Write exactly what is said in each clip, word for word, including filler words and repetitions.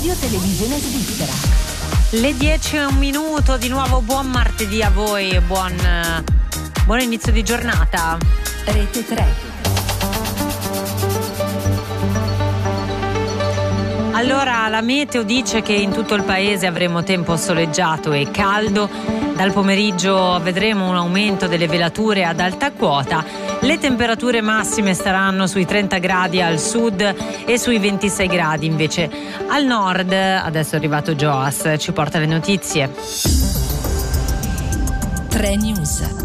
Radio Televisione Svizzera. Le dieci e un minuto, di nuovo buon martedì a voi e buon, buon inizio di giornata. Rete tre. Allora, la meteo dice che in tutto il paese avremo tempo soleggiato e caldo. Dal pomeriggio vedremo un aumento delle velature ad alta quota. Le temperature massime saranno sui trenta gradi al sud e sui ventisei gradi invece al nord. Adesso è arrivato Joas, ci porta le notizie. tre News.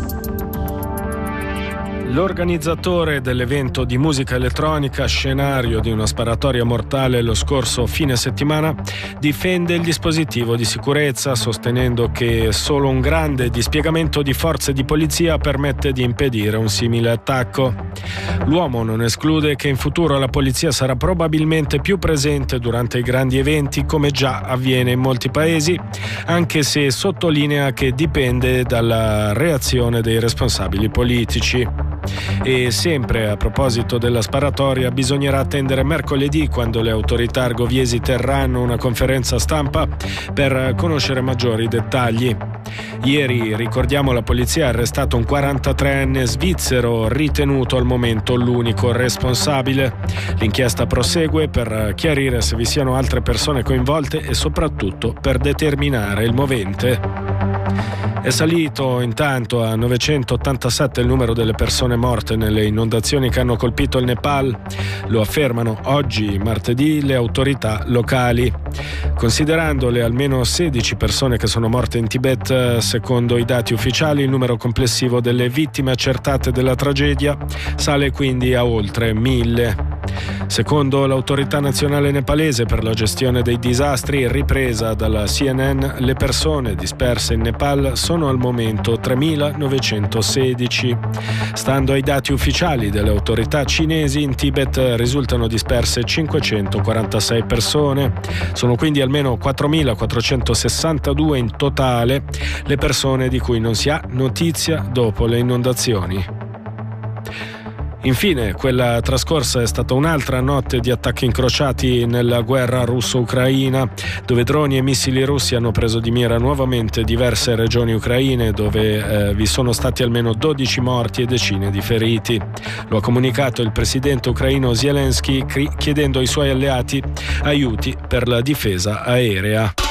L'organizzatore dell'evento di musica elettronica, scenario di una sparatoria mortale lo scorso fine settimana, difende il dispositivo di sicurezza, sostenendo che solo un grande dispiegamento di forze di polizia permette di impedire un simile attacco. L'uomo non esclude che in futuro la polizia sarà probabilmente più presente durante i grandi eventi, come già avviene in molti paesi, anche se sottolinea che dipende dalla reazione dei responsabili politici. E sempre a proposito della sparatoria, bisognerà attendere mercoledì, quando le autorità argoviesi terranno una conferenza stampa per conoscere maggiori dettagli. Ieri, ricordiamo, la polizia ha arrestato un quarantatreenne svizzero ritenuto al momento l'unico responsabile. L'inchiesta prosegue per chiarire se vi siano altre persone coinvolte e soprattutto per determinare il movente. È salito intanto a novecentottantasette il numero delle persone morte nelle inondazioni che hanno colpito il Nepal. Lo affermano oggi, martedì, le autorità locali. Considerando le almeno sedici persone che sono morte in Tibet, secondo i dati ufficiali, il numero complessivo delle vittime accertate della tragedia sale quindi a oltre mille. Secondo l'autorità nazionale nepalese per la gestione dei disastri, ripresa dalla C N N, le persone disperse in Nepal sono al momento tremilanovecentosedici. Stando ai dati ufficiali delle autorità cinesi, in Tibet risultano disperse cinquecentoquarantasei persone. Sono quindi almeno quattromilaquattrocentosessantadue in totale le persone di cui non si ha notizia dopo le inondazioni. Infine, quella trascorsa è stata un'altra notte di attacchi incrociati nella guerra russo-ucraina, dove droni e missili russi hanno preso di mira nuovamente diverse regioni ucraine, dove eh, vi sono stati almeno dodici morti e decine di feriti. Lo ha comunicato il presidente ucraino Zelensky, chiedendo ai suoi alleati aiuti per la difesa aerea.